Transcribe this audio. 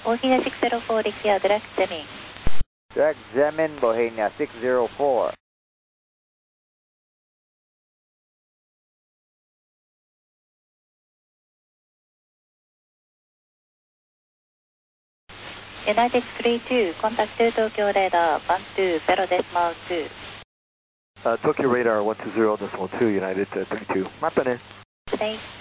Bohemia 604, Rikia, direct jamming. Direct jamming, Bohemia 604. United 32, contact to Tokyo radar 120.2. Tokyo radar 120.2, United 32. Mapane. Thanks.